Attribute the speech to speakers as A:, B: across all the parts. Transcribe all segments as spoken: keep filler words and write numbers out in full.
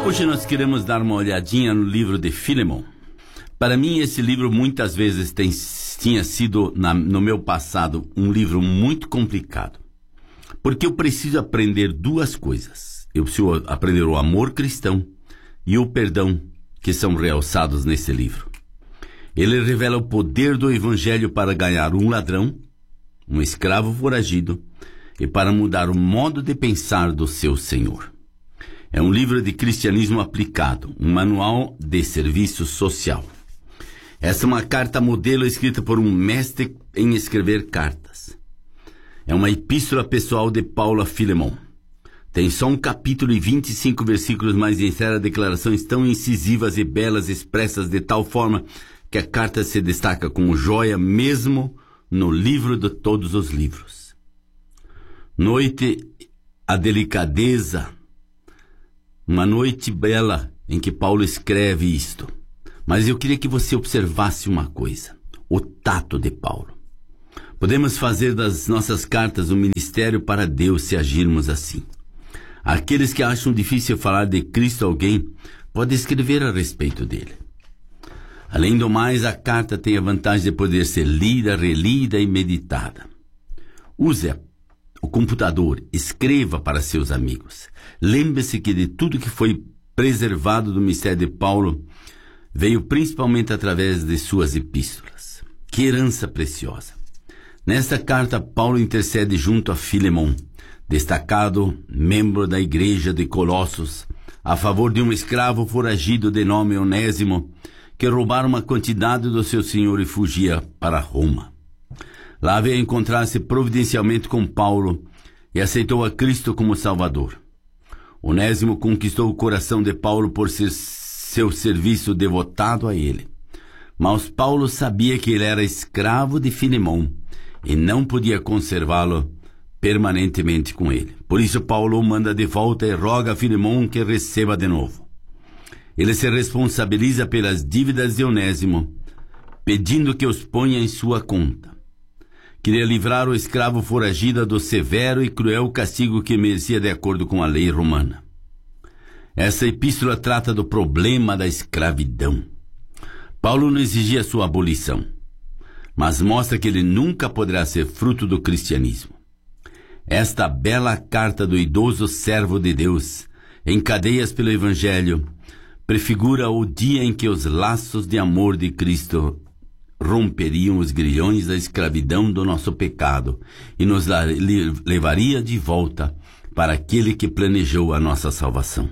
A: Hoje nós queremos dar uma olhadinha no livro de Filemon. Para mim, esse livro muitas vezes tem, tinha sido, na, no meu passado, um livro muito complicado. Porque eu preciso aprender duas coisas. Eu preciso aprender o amor cristão e o perdão, que são realçados nesse livro. Ele revela o poder do evangelho para ganhar um ladrão, um escravo foragido, e para mudar o modo de pensar do seu senhor. É um livro de cristianismo aplicado, um manual de serviço social. Essa é uma carta modelo escrita por um mestre em escrever cartas. É uma epístola pessoal de Paulo a Filemon. Tem só um capítulo e vinte e cinco versículos, mas insere declarações tão incisivas e belas expressas de tal forma que a carta se destaca como joia mesmo no livro de todos os livros. Noite, a delicadeza, uma noite bela em que Paulo escreve isto. Mas eu queria que você observasse uma coisa, o tato de Paulo. Podemos fazer das nossas cartas um ministério para Deus se agirmos assim. Aqueles que acham difícil falar de Cristo a alguém, podem escrever a respeito dele. Além do mais, a carta tem a vantagem de poder ser lida, relida e meditada. Use o computador, escreva para seus amigos. Lembre-se que de tudo que foi preservado do mistério de Paulo, veio principalmente através de suas epístolas. Que herança preciosa! Nesta carta, Paulo intercede junto a Filemon, destacado membro da igreja de Colossos, a favor de um escravo foragido de nome Onésimo, que roubara uma quantidade do seu senhor e fugia para Roma. Lá veio encontrar-se providencialmente com Paulo e aceitou a Cristo como Salvador. Onésimo conquistou o coração de Paulo por ser seu serviço devotado a ele. Mas Paulo sabia que ele era escravo de Filemon e não podia conservá-lo permanentemente com ele. Por isso Paulo o manda de volta e roga a Filemon que receba de novo. Ele se responsabiliza pelas dívidas de Onésimo, pedindo que os ponha em sua conta. Queria livrar o escravo foragido do severo e cruel castigo que merecia de acordo com a lei romana. Essa epístola trata do problema da escravidão. Paulo não exigia sua abolição, mas mostra que ele nunca poderá ser fruto do cristianismo. Esta bela carta do idoso servo de Deus, em cadeias pelo Evangelho, prefigura o dia em que os laços de amor de Cristo romperiam os grilhões da escravidão do nosso pecado e nos levaria de volta para aquele que planejou a nossa salvação.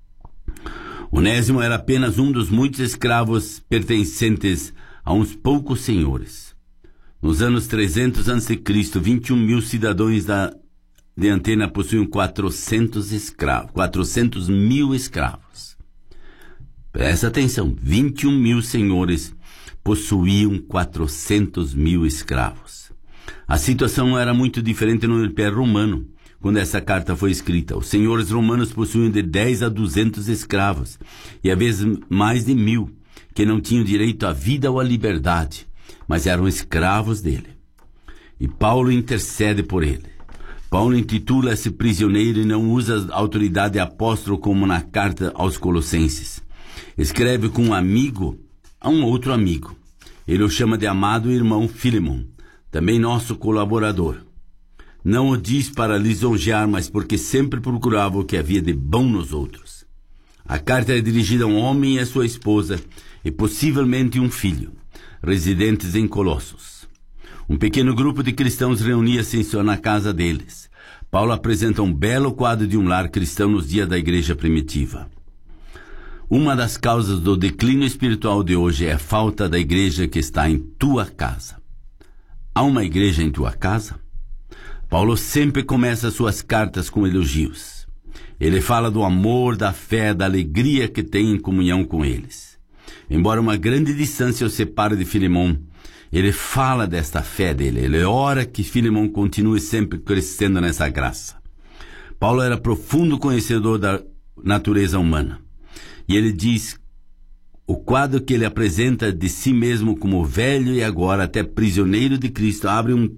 A: Onésimo era apenas um dos muitos escravos pertencentes a uns poucos senhores. Nos anos trezentos antes de Cristo, vinte e um mil cidadãos da, de Antena possuíam quatrocentos escravos, quatrocentos mil escravos. Presta atenção, vinte e um mil senhores possuíam quatrocentos mil escravos. A situação era muito diferente no Império Romano, quando essa carta foi escrita. Os senhores romanos possuíam de dez a duzentos escravos, e às vezes mais de mil, que não tinham direito à vida ou à liberdade, mas eram escravos dele. E Paulo intercede por ele. Paulo intitula esse prisioneiro e não usa a autoridade de apóstolo como na carta aos Colossenses. Escreve com um amigo a um outro amigo. Ele o chama de amado irmão Filemon, também nosso colaborador. Não o diz para lisonjear, mas porque sempre procurava o que havia de bom nos outros. A carta é dirigida a um homem e a sua esposa, e possivelmente um filho, residentes em Colossos. Um pequeno grupo de cristãos reunia-se na casa deles. Paulo apresenta um belo quadro de um lar cristão nos dias da igreja primitiva. Uma das causas do declínio espiritual de hoje é a falta da igreja que está em tua casa. Há uma igreja em tua casa? Paulo sempre começa suas cartas com elogios. Ele fala do amor, da fé, da alegria que tem em comunhão com eles. Embora uma grande distância o separe de Filemon, ele fala desta fé dele. Ele ora que Filemon continue sempre crescendo nessa graça. Paulo era profundo conhecedor da natureza humana. E ele diz, o quadro que ele apresenta de si mesmo como velho e agora até prisioneiro de Cristo abre um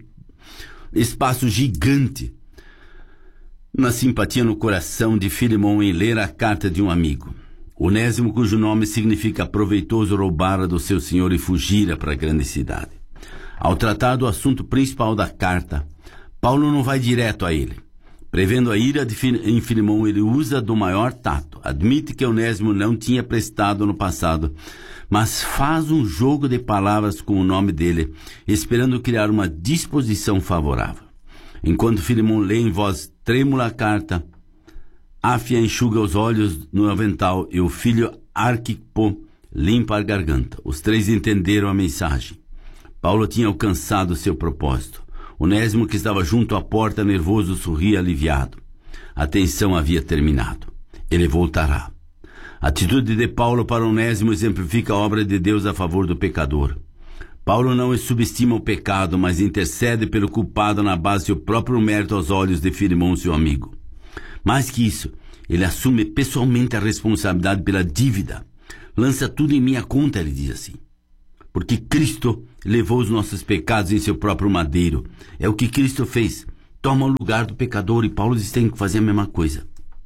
A: espaço gigante na simpatia no coração de Filemon em ler a carta de um amigo. Onésimo, cujo nome significa proveitoso, roubara do seu senhor e fugira para a grande cidade. Ao tratar do assunto principal da carta, Paulo não vai direto a ele. Prevendo a ira de em Filemão, ele usa do maior tato. Admite que Onésimo não tinha prestado no passado, mas faz um jogo de palavras com o nome dele, esperando criar uma disposição favorável. Enquanto Filemão lê em voz trêmula a carta, Áfia enxuga os olhos no avental e o filho Arquipo limpa a garganta. Os três entenderam a mensagem. Paulo tinha alcançado seu propósito. Onésimo, que estava junto à porta, nervoso, sorria aliviado. A tensão havia terminado. Ele voltará. A atitude de Paulo para Onésimo exemplifica a obra de Deus a favor do pecador. Paulo não subestima o pecado, mas intercede pelo culpado na base do seu próprio mérito aos olhos de Filemão, seu amigo. Mais que isso, ele assume pessoalmente a responsabilidade pela dívida. Lança tudo em minha conta, ele diz assim. Porque Cristo levou os nossos pecados em seu próprio madeiro. É o que Cristo fez. Toma o lugar do pecador, e Paulo diz que tem que fazer a mesma coisa.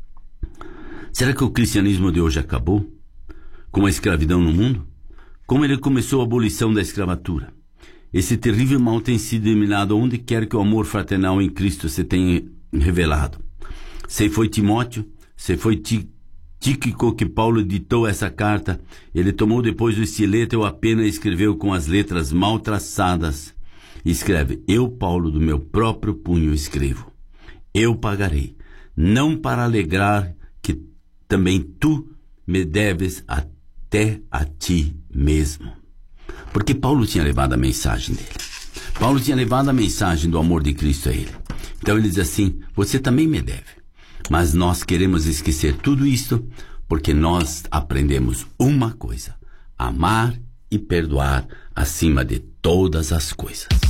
A: Será que o cristianismo de hoje acabou com a escravidão no mundo? Como ele começou a abolição da escravatura? Esse terrível mal tem sido eliminado onde quer que o amor fraternal em Cristo se tenha revelado. Se foi Timóteo, se foi Tíquico que Paulo ditou essa carta, ele tomou depois o estilete ou a pena e escreveu com as letras mal traçadas. E escreve: eu, Paulo, do meu próprio punho escrevo. Eu pagarei, não para alegrar que também tu me deves até a ti mesmo. Porque Paulo tinha levado a mensagem dele. Paulo tinha levado a mensagem do amor de Cristo a ele. Então ele diz assim: você também me deve. Mas nós queremos esquecer tudo isto porque nós aprendemos uma coisa: amar e perdoar acima de todas as coisas.